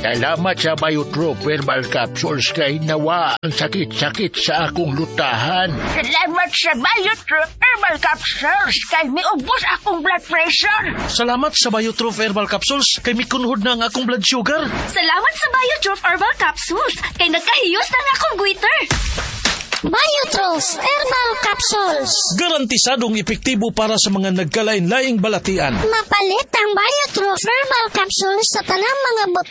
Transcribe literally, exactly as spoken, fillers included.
Salamat sa Biotrop Herbal Capsules kay nawa ang sakit-sakit sa akong lutahan. Salamat sa Biotrop Herbal Capsules kay miubos akong blood pressure. Salamat sa Biotrop Herbal Capsules kay mikunhod na ang akong blood sugar. Salamat sa Biotrop Herbal Capsules kay nagkahiyos na ang akong goiter. Biotrop Herbal Capsules. Garantisadong epektibo para sa mga nagkalain-laing balatian. Mapalit ang Biotrop Herbal Capsules sa tanang mga buto